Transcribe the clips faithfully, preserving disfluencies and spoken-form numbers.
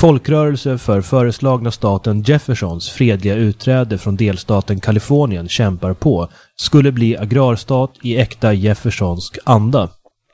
folkrörelse för föreslagna staten Jeffersons fredliga utträde från delstaten Kalifornien kämpar på skulle bli agrarstat i äkta Jeffersonsk anda.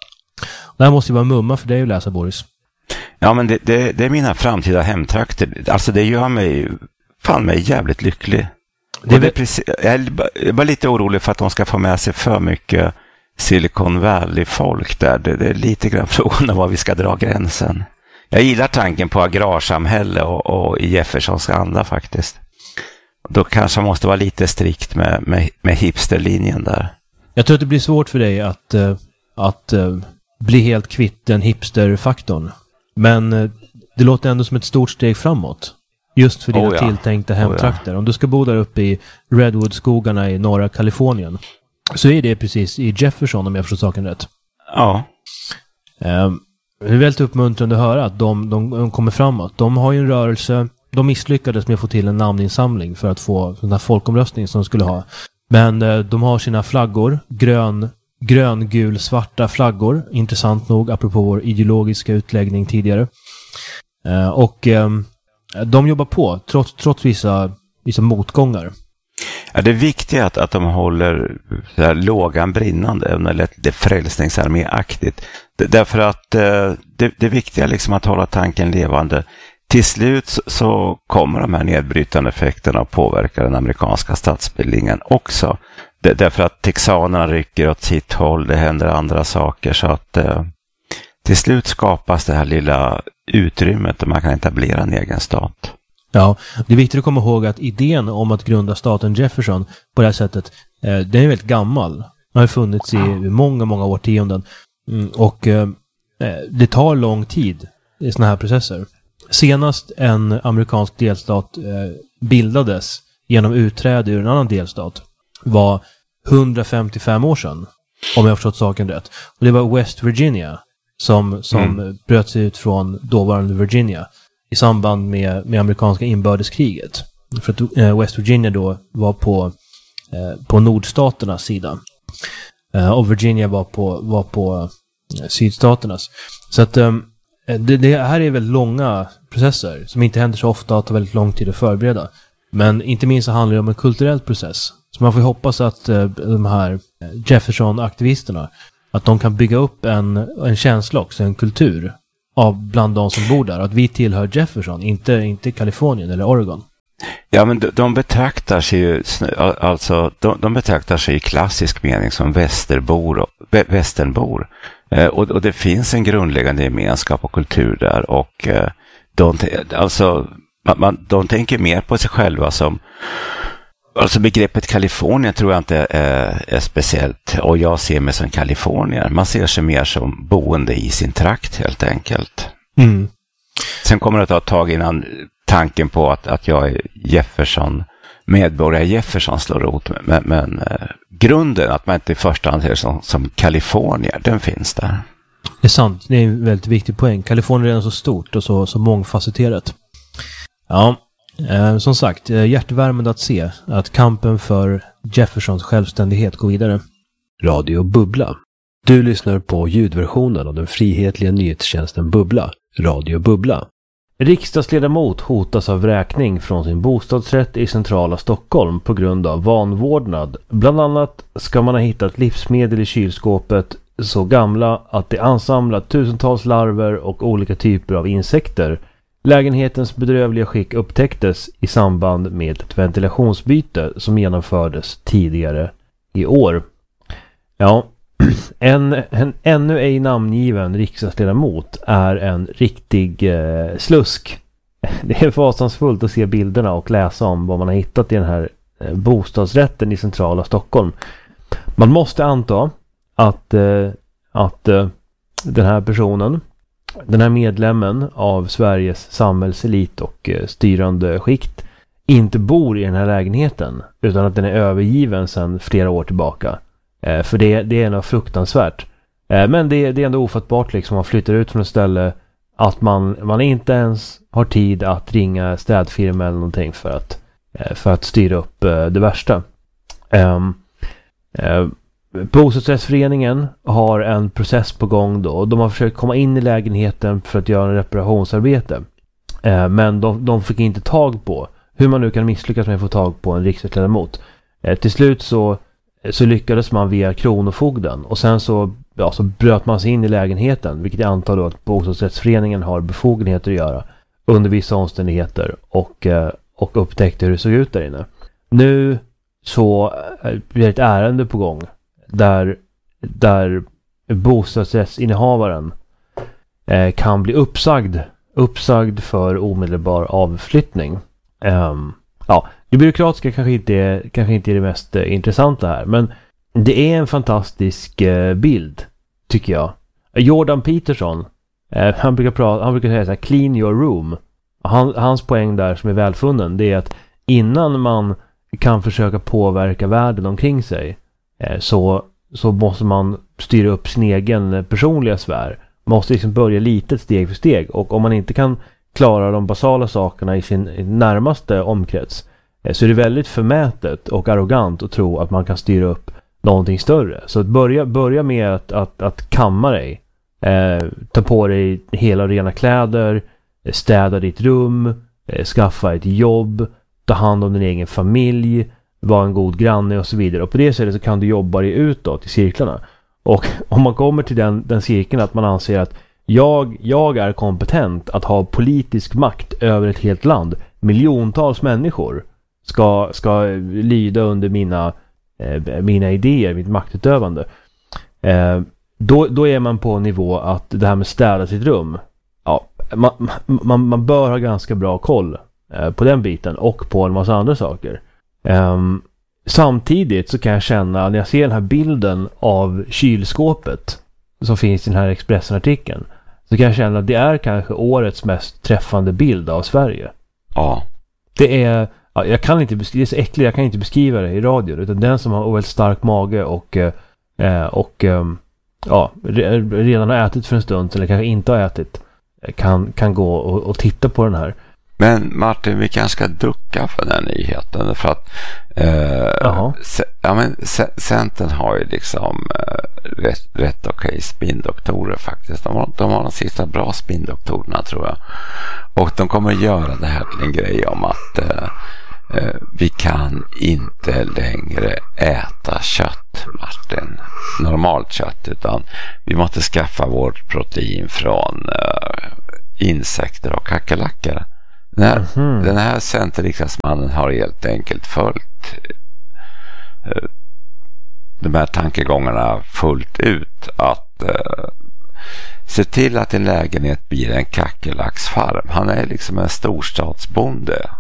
Det här måste ju vara mumma för dig att läsa, Boris. Ja, men det, det, det är mina framtida hemtrakter. Alltså det gör mig fan mig jävligt lycklig. Det är, det är precis, jag är bara lite orolig för att de ska få med sig för mycket Silicon Valley-folk där. Det, det är lite grann frågan om var vi ska dra gränsen. Jag gillar tanken på agrarsamhälle och, och i Jeffersons anda faktiskt. Då kanske man måste vara lite strikt med, med, med hipsterlinjen där. Jag tror att det blir svårt för dig att, uh, att uh, bli helt kvitt den hipsterfaktorn. Men uh, det låter ändå som ett stort steg framåt. Just för dina oh ja. tilltänkta hemtrakter. Oh ja. Om du ska bo där uppe i Redwood-skogarna i norra Kalifornien så är det precis i Jefferson, om jag förstår saken rätt. Ja. Um, Det är väldigt uppmuntrande att höra att de, de, de kommer framåt. De har ju en rörelse. De misslyckades med att få till en namninsamling för att få den här folkomröstningen som de skulle ha. Men eh, de har sina flaggor. Grön, grön, gul, svarta flaggor. Intressant nog, apropå vår ideologiska utläggning tidigare. Eh, och eh, de jobbar på, trots, trots vissa, vissa motgångar. Ja, det är viktigt att, att de håller så här lågan brinnande, eller det frälsningsarméaktigt. Därför att eh, det, det viktiga är liksom att hålla tanken levande. Till slut så, så kommer de här nedbrytande effekterna att påverka den amerikanska statsbildningen också. Det, därför att texanerna rycker åt sitt håll, det händer andra saker. Så att eh, till slut skapas det här lilla utrymmet där man kan etablera en egen stat. Ja, det är viktigt att komma ihåg att idén om att grunda staten Jefferson på det här sättet, eh, den är väldigt gammal. Den har funnits i många, många årtionden. Mm, och eh, det tar lång tid i såna här processer. Senast en amerikansk delstat eh, bildades genom utträde ur en annan delstat var hundrafemtiofem år sedan, om jag har förstått saken rätt. Och det var West Virginia som, som mm. bröt sig ut från dåvarande Virginia i samband med, med amerikanska inbördeskriget. För att eh, West Virginia då var på, eh, på nordstaternas sida. Eh, och Virginia var på, var på eh, sydstaternas. Så att eh, det, det här är väldigt långa processer som inte händer så ofta och tar väldigt lång tid att förbereda. Men inte minst så handlar det om en kulturell process. Så man får hoppas att eh, de här Jefferson-aktivisterna, att de kan bygga upp en, en känsla också, en kultur av bland de som bor där. Att vi tillhör Jefferson, inte, inte Kalifornien eller Oregon. Ja, men de, de betraktar sig ju, alltså, de, de betraktar sig i klassisk mening som västerbor och, västernbor. Eh, och, och det finns en grundläggande gemenskap och kultur där. Och eh, de, alltså, man, man, de tänker mer på sig själva som... Alltså begreppet Kalifornien tror jag inte är, är speciellt. Och jag ser mig som kalifornier. Man ser sig mer som boende i sin trakt helt enkelt. Mm. Sen kommer det att ta tag innan tanken på att, att jag är Jefferson, medborgare Jefferson slår rot. Men, men eh, grunden att man inte i första hand ser som, som kalifornier, den finns där. Det är sant, det är en väldigt viktig poäng. Kalifornien är så stort och så, så mångfacetterat. Ja. Eh, som sagt, eh, hjärtvärmande att se att kampen för Jeffersons självständighet går vidare. Radio Bubbla. Du lyssnar på ljudversionen av den frihetliga nyhetstjänsten Bubbla. Radio Bubbla. Riksdagsledamot hotas av vräkning från sin bostadsrätt i centrala Stockholm på grund av vanvårdnad. Bland annat ska man ha hittat livsmedel i kylskåpet så gamla att det ansamlat tusentals larver och olika typer av insekter. Lägenhetens bedrövliga skick upptäcktes i samband med ett ventilationsbyte som genomfördes tidigare i år. Ja, en, en ännu ej namngiven riksdagsledamot är en riktig eh, slusk. Det är fasansfullt att se bilderna och läsa om vad man har hittat i den här eh, bostadsrätten i centrala Stockholm. Man måste anta att, eh, att eh, den här personen, den här medlemmen av Sveriges samhällselit och eh, styrande skikt inte bor i den här lägenheten utan att den är övergiven sedan flera år tillbaka. Eh, för det, det är något fruktansvärt. Eh, men det, det är ändå ofattbart liksom, man flyttar ut från ett ställe att man, man inte ens har tid att ringa städfirma eller någonting för att, eh, för att styra upp eh, det värsta. Eh, eh, Bostadsrättsföreningen har en process på gång då och de har försökt komma in i lägenheten för att göra en reparationsarbete. Eh, men de, de fick inte tag på, hur man nu kan misslyckas med att få tag på en riksdagsledamot. Eh, till slut så, så lyckades man via kronofogden. Och sen så, ja, så bröt man sig in i lägenheten. Vilket jag antar då att bostadsrättsföreningen har befogenheter att göra. Under vissa omständigheter. Och, eh, och upptäckte hur det såg ut där inne. Nu så är det ett ärende på gång. Där, där bostadsrättsinnehavaren eh, kan bli uppsagd. Uppsagd för omedelbar avflyttning. Um, ja, det byråkratiska kanske inte är, kanske inte är det mest eh, intressanta här. Men det är en fantastisk eh, bild, tycker jag. Jordan Peterson, eh, han brukar prata, han brukar säga så här, clean your room. Han, hans poäng där som är välfunnen, det är att innan man kan försöka påverka världen omkring sig eh, så, så måste man styra upp sin egen personliga sfär. Man måste liksom börja litet steg för steg. Och om man inte kan klara de basala sakerna i sin närmaste omkrets eh, så är det väldigt förmätet och arrogant att tro att man kan styra upp någonting större. Så att börja, börja med att, att, att kamma dig. Eh, ta på dig hela rena kläder. Städa ditt rum. Eh, skaffa ett jobb. Ta hand om din egen familj. Vara en god granne och så vidare. Och på det sättet så kan du jobba dig utåt i cirklarna. Och om man kommer till den, den cirkeln att man anser att jag, jag är kompetent att ha politisk makt över ett helt land. Miljontals människor ska, ska lyda under mina, eh, mina idéer, mitt maktutövande. Eh, då, då är man på en nivå att det här med städa sitt rum. Ja, man, man, man bör ha ganska bra koll eh, på den biten och på en massa andra saker. Eh, Samtidigt så kan jag känna, när jag ser den här bilden av kylskåpet som finns i den här Expressen-artikeln, så kan jag känna att det är kanske årets mest träffande bild av Sverige. Ja. Det är, ja, jag kan inte beskriva, det är så äckligt, jag kan inte beskriva det i radio, utan den som har en väldigt stark mage och, eh, och eh, ja, redan har ätit för en stund eller kanske inte har ätit kan, kan gå och, och titta på den här. Men Martin, vi kanske ska ducka för den här nyheten för att eh, se, ja, men, se, Centern har ju liksom eh, rätt, rätt okej okay spindoktorer faktiskt. De har, de har de sista bra spindoktorerna, tror jag. Och de kommer att göra det här till en grej om att eh, eh, vi kan inte längre äta kött, Martin. Normalt kött, utan vi måste skaffa vårt protein från eh, insekter och kackerlackor. Den här, mm-hmm. den här centerriksdagsmannen har helt enkelt följt uh, de här tankegångarna fullt ut, att uh, se till att en lägenhet blir en kackerlacksfarm. Han är liksom en storstadsbonde.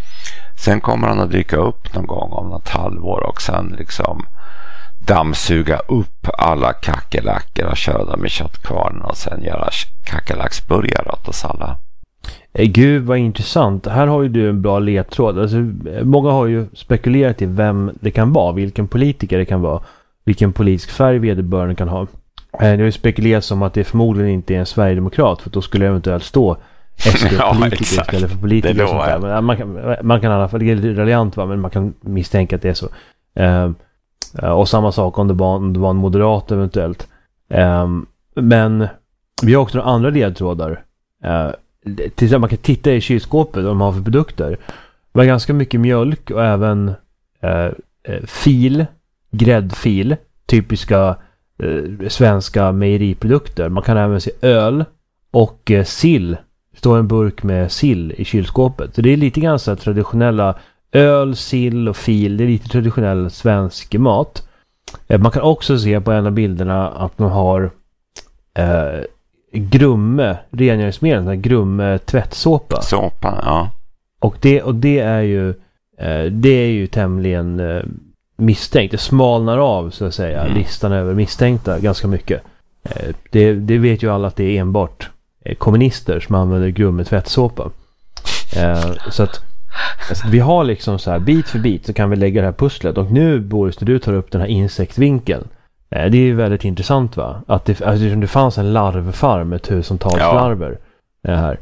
Sen kommer han att dyka upp någon gång om något halvår och sen liksom dammsuga upp alla kackerlackor och köra dem i köttkvarnen och sen göra kackerlacksburgare åt oss alla. Gud, vad intressant. Här har ju du en bra ledtråd. Alltså, många har ju spekulerat i vem det kan vara, vilken politiker det kan vara, vilken politisk färg vederbörande kan ha. Det har ju spekulerats som att det förmodligen inte är en Sverigedemokrat, för då skulle det eventuellt stå S D-politiker ja, istället för politiker. Och sånt där. Men man, kan, man kan i alla fall, det är lite raljant, va? Men man kan misstänka att det är så. Uh, och samma sak om det var, om det var en moderat eventuellt. Uh, men vi har också några andra ledtrådar. Uh, Tills man kan titta i kylskåpet vad de har för produkter. Det var ganska mycket mjölk och även eh, fil, gräddfil, typiska eh, svenska mejeriprodukter. Man kan även se öl och eh, sill. Det står en burk med sill i kylskåpet. Så det är lite ganska traditionella öl, sill och fil. Det är lite traditionell svensk mat. Eh, man kan också se på en av bilderna att de har eh, Grumme rengöringsmedel, Grumme tvättsåpa. Såpa, ja. Och det, och det är ju eh, det är ju tämligen eh, misstänkt. Det smalnar av, så att säga, mm. listan över misstänkta ganska mycket. Eh, det, det vet ju alla att det är enbart eh, kommunister som använder Grumme tvättsåpa. Eh, så att alltså, vi har liksom så här bit för bit så kan vi lägga det här pusslet. Och nu, Boris, du tar upp den här insektvinkeln. Det är ju väldigt intressant, va? Att det, alltså, det fanns en larvfarm med tusentals ja. larver. Det, här.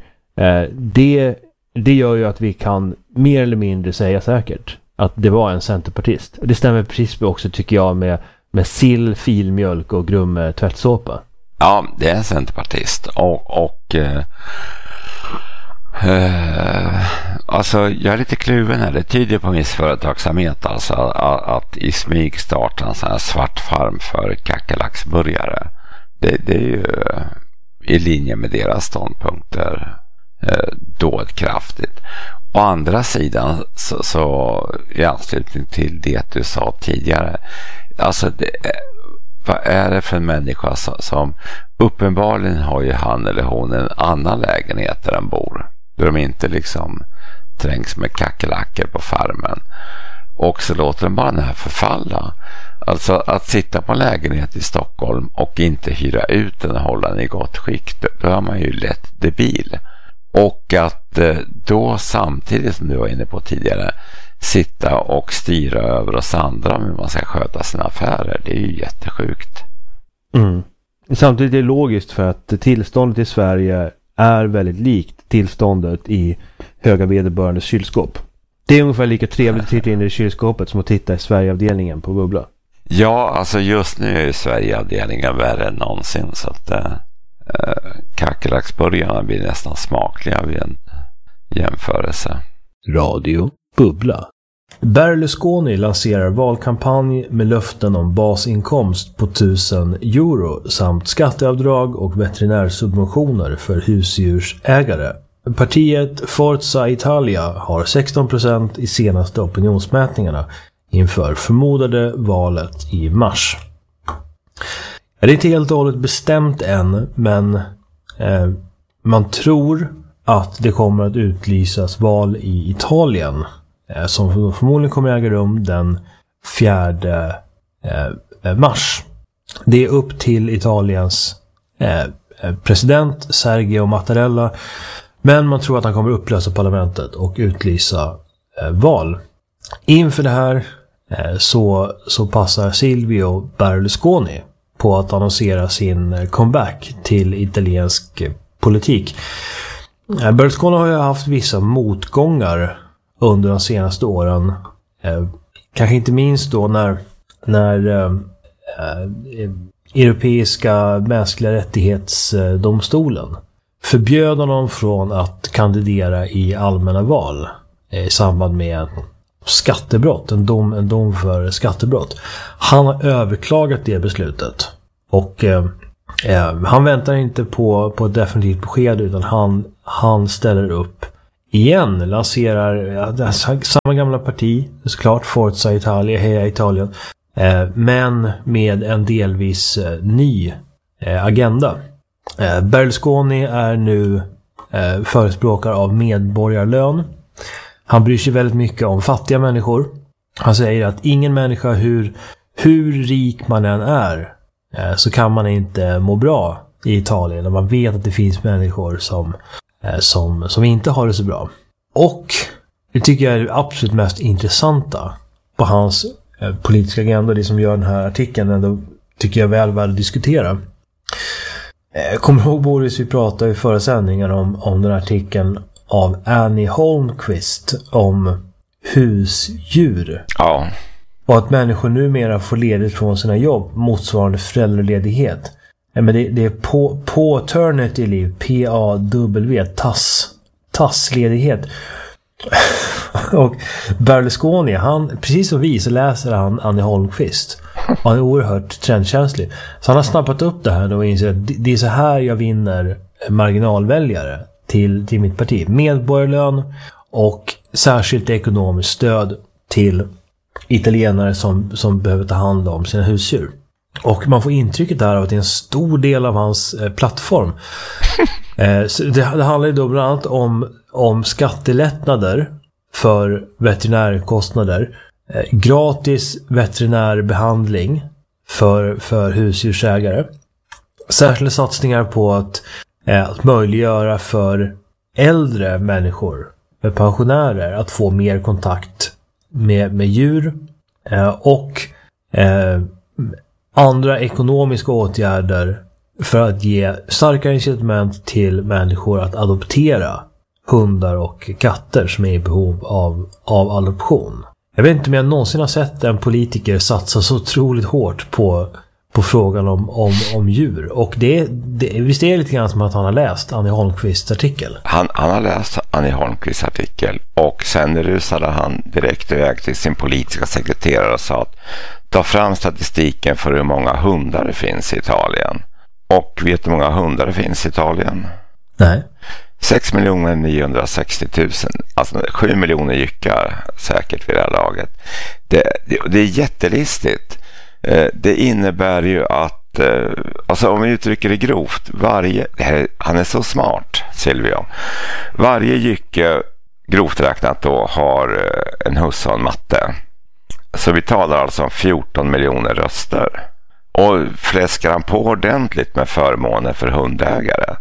Det, det gör ju att vi kan mer eller mindre säga säkert att det var en centerpartist. Det stämmer precis också, tycker jag, med, med sill, filmjölk och Grumme tvättsåpa. Ja, det är en centerpartist. Och, och eh, Uh, alltså jag är lite kluven här. Det tyder på viss företagsamhet, alltså att, att i smyg starta en sån här svart farm för kackerlacksburgare. Det, det är ju uh, i linje med deras ståndpunkter uh, dådkraftigt. Å andra sidan så, så i anslutning till det du sa tidigare, alltså det, vad är det för en människa som, som uppenbarligen har ju han eller hon en annan lägenhet där de bor, där de inte liksom trängs med kackerlackor på farmen, och så låter de bara den här förfalla. Alltså att sitta på en lägenhet i Stockholm och inte hyra ut den och hålla den i gott skick, då är man ju lätt debil. Och att då samtidigt, som du var inne på tidigare, sitta och styra över oss andra om hur man ska sköta sina affärer, det är ju jättesjukt. Mm. Samtidigt är det logiskt, för att tillståndet i Sverige är väldigt likt tillståndet i höga vederbörandes kylskåp. Det är ungefär lika trevligt att titta in i kylskåpet som att titta i Sverigeavdelningen på Bubbla. Ja, alltså just nu är ju Sverigeavdelningen värre än någonsin, så att äh, kackerlacksburgarna blir nästan smakliga vid en jämförelse. Radio Bubbla. Berlusconi lanserar valkampanj med löften om basinkomst på tusen euro samt skatteavdrag och veterinärsubventioner för husdjursägare. Partiet Forza Italia har sexton procent i senaste opinionsmätningarna inför förmodade valet i mars. Det är inte helt och hållet bestämt än, men eh, man tror att det kommer att utlysas val i Italien eh, som förmodligen kommer att äga rum den fjärde eh, mars. Det är upp till Italiens eh, president Sergio Mattarella, men man tror att han kommer upplösa parlamentet och utlysa eh, val. Inför det här eh, så, så passar Silvio Berlusconi på att annonsera sin comeback till italiensk politik. Berlusconi har ju haft vissa motgångar under de senaste åren. Eh, kanske inte minst då när, när eh, eh, Europeiska mänskliga rättighetsdomstolen förbjöd honom från att kandidera i allmänna val eh, i samband med skattebrott, en dom, en dom för skattebrott. Han har överklagat det beslutet, och eh, eh, han väntar inte på, på ett definitivt besked, utan han, han ställer upp igen, lanserar ja, samma gamla parti, såklart Forza Italia, Heja Italien, eh, men med en delvis eh, ny eh, agenda. Eh, Berlusconi är nu eh, förespråkare av medborgarlön. Han bryr sig väldigt mycket om fattiga människor. Han säger att ingen människa, hur, hur rik man än är, eh, så kan man inte må bra i Italien. Och man vet att det finns människor som, eh, som, som inte har det så bra. Och det tycker jag är det absolut mest intressanta på hans eh, politiska agenda. Det som gör den här artikeln ändå, tycker jag, väl värd att diskutera. Eh, kommer ihåg, Boris, vi pratade i förra sändningen om, om den här artikeln av Annie Holmqvist om husdjur. Ja. Och att människor numera får ledigt från sina jobb motsvarande föräldraledighet. Men det, det är på, paternity leave, P A W, T A S, T A S-ledighet. Och Berlusconi, han, precis som vi, så läser han Annie Holmqvist. Han är oerhört trendkänslig. Så han har snappat upp det här och inser att det är så här jag vinner marginalväljare till, till mitt parti. Medborgarlön och särskilt ekonomiskt stöd till italienare som, som behöver ta hand om sina husdjur. Och man får intrycket där av att det är en stor del av hans eh, plattform. eh, så det, det handlar ju då bland annat om, om skattelättnader för veterinärkostnader. Eh, gratis veterinärbehandling för, för husdjursägare. Särskilda satsningar på att, eh, att möjliggöra för äldre människor, för pensionärer, att få mer kontakt med, med djur. Eh, och eh, andra ekonomiska åtgärder för att ge starkare incitament till människor att adoptera hundar och katter som är i behov av, av adoption. Jag vet inte om jag någonsin har sett en politiker satsa så otroligt hårt på, på frågan om, om, om djur. Och det, det, visst är det lite grann som att han har läst Annie Holmqvists artikel? Han, han har läst Annie Holmqvists artikel och sen rusade han direkt iväg till sin politiska sekreterare och sa att ta fram statistiken för hur många hundar det finns i Italien. Och vet du hur många hundar det finns i Italien? Nej. sex miljoner niohundrasextio tusen, alltså sju miljoner jyckar säkert vid det här laget. Det, det, det är jättelistigt. Det innebär ju att, alltså om vi uttrycker det grovt, varje, han är så smart, Silvio. Varje jycke, grovt räknat då, har en husse och en matte. Så vi talar alltså om fjorton miljoner röster. Och fläskar han på ordentligt med förmåner för hundägare,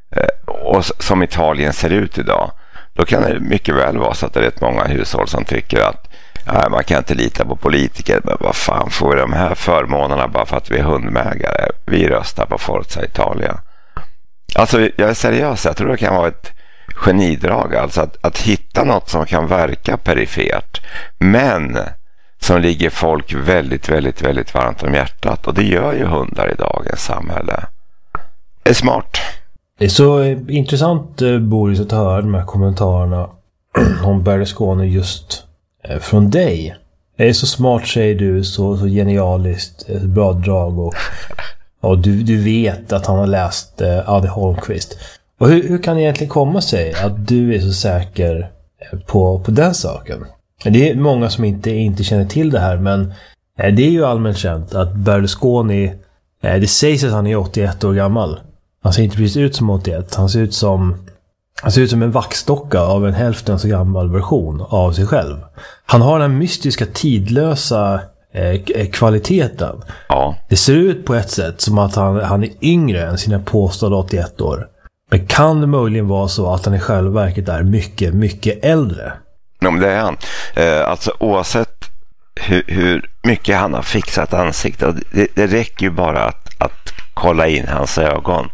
och som Italien ser ut idag, då kan det mycket väl vara så att det är rätt många hushåll som tycker att nej, man kan inte lita på politiker, men vad fan får vi de här förmånerna bara för att vi är hundägare? Vi röstar på Forza Italia. Alltså jag är seriös, jag tror det kan vara ett genidrag, alltså att, att hitta något som kan verka perifert men som ligger folk väldigt, väldigt, väldigt varmt om hjärtat, och det gör ju hundar i dagens samhälle. Det är smart. Det är så intressant, Boris, att höra de här kommentarerna om Berlusconi just från dig. Det är så smart, säger du, så, så genialiskt, ett bra drag, och, och du, du vet att han har läst eh, Annie Holmqvist. Och hur, hur kan det egentligen komma sig att du är så säker på, på den saken? Det är många som inte, inte känner till det här, men eh, det är ju allmänt känt att Berlusconi, eh, det sägs att han är åttioett år gammal. Han ser inte precis ut som åttioett. Han ser ut som, han ser ut som en vaxdocka av en hälften så gammal version av sig själv. Han har den mystiska, tidlösa eh, kvaliteten. Ja. Det ser ut på ett sätt som att han, han är yngre än sina påstådda åttioett år. Men kan det möjligen vara så att han i själva verket är mycket, mycket äldre? Ja, men det är han. Eh, alltså oavsett hur, hur mycket han har fixat ansiktet. Det, det räcker ju bara att, att kolla in hans ögon.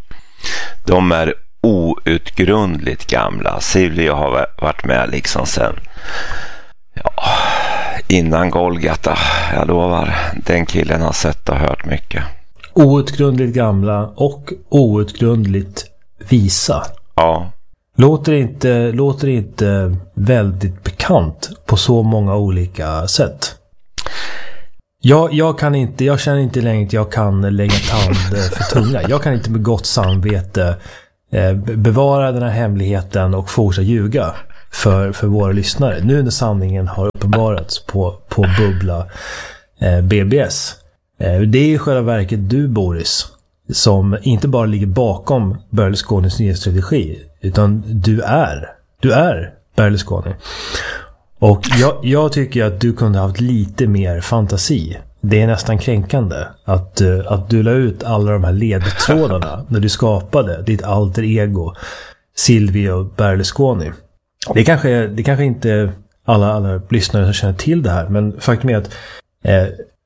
De är outgrundligt gamla. Silvio har varit med liksom sen ja, innan Golgata. Jag lovar, den killen har sett och hört mycket. Outgrundligt gamla och outgrundligt visa. Ja. Låter inte, låter inte väldigt bekant på så många olika sätt. Jag, jag kan inte, jag känner inte längre att jag kan lägga tand för tunga. Jag kan inte med gott samvete eh, bevara den här hemligheten och fortsätta ljuga för, för våra lyssnare. Nu när sanningen har uppenbarats på, på Bubbla eh, B B S. Eh, det är i själva verket du, Boris, som inte bara ligger bakom Berlusconis nya strategi, utan du är, du är Berlusconi. Och jag, jag tycker att du kunde ha haft lite mer fantasi. Det är nästan kränkande att, att du la ut alla de här ledtrådarna när du skapade ditt alter ego Silvio Berlusconi. Det kanske, det kanske inte alla, alla lyssnare som känner till det här, men faktum är att eh,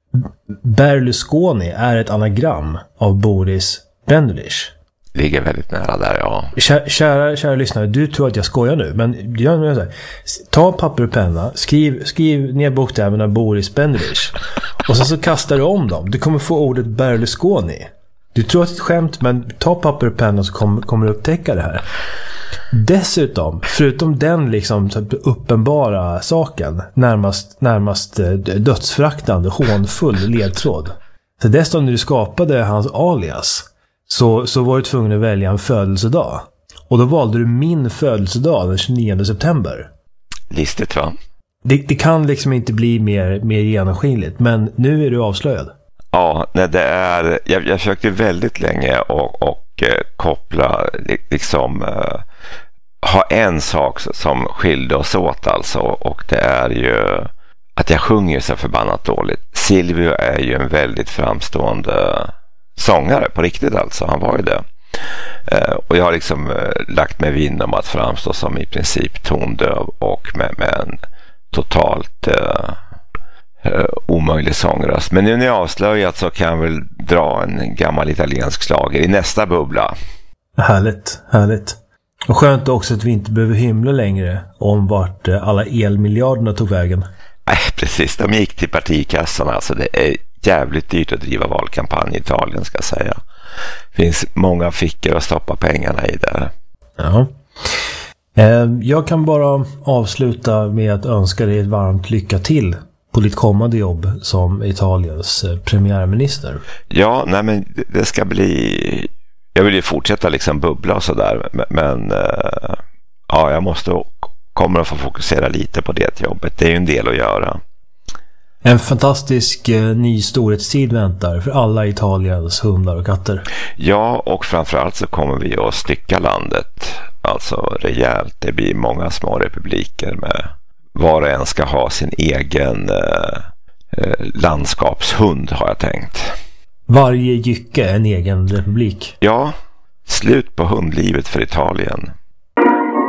Berlusconi är ett anagram av Boris Bendelich. Ligger väldigt nära där, ja. Kära, kära, kära lyssnare, du tror att jag skojar nu, men gör nu så här. Ta papper och penna, skriv, skriv ner bokstäverna Boris Bendelich, och sen så kastar du om dem. Du kommer få ordet Berlusconi. Du tror att det är ett skämt, men ta papper och penna så kom, kommer du upptäcka det här. Dessutom, förutom den liksom uppenbara saken, närmast, närmast dödsfraktande, hånfull ledtråd. Så dessutom när du skapade hans alias, Så, så var du tvungen att välja en födelsedag. Och då valde du min födelsedag den tjugonionde september. Listigt, va? Det, det kan liksom inte bli mer, mer genomskinligt. Men nu är du avslöjad. Ja, nej, det är... Jag, jag försökte väldigt länge och, och eh, koppla liksom... Eh, ha en sak som skilde oss åt alltså. Och det är ju att jag sjunger så förbannat dåligt. Silvio är ju en väldigt framstående... sångare på riktigt alltså, han var ju det. Eh, och jag har liksom eh, lagt mig vinn om att framstå som i princip tondöv och med, med en totalt eh, eh, omöjlig sångröst. Men nu när jag avslöjat så kan jag väl dra en gammal italiensk slager i nästa bubbla. Härligt, härligt. Och skönt också att vi inte behöver hymla längre om vart alla elmiljarderna tog vägen. Nej, precis. De gick till partikassan. Alltså det är jävligt dyrt att driva valkampanj i Italien, ska jag säga. Det finns många fickor att stoppa pengarna i där. Ja. Jag kan bara avsluta med att önska dig ett varmt lycka till på ditt kommande jobb som Italiens premiärminister. Ja, nej men det ska bli... Jag vill ju fortsätta liksom bubbla och sådär, men ja, jag måste kommer att få fokusera lite på det jobbet. Det är ju en del att göra. En fantastisk eh, ny storhetstid väntar för alla Italiens hundar och katter. Ja, och framförallt så kommer vi att stycka landet. Alltså rejält. Det blir många små republiker med var och en ska ha sin egen eh, eh, landskapshund, har jag tänkt. Varje jycke en egen republik. Ja, slut på hundlivet för Italien.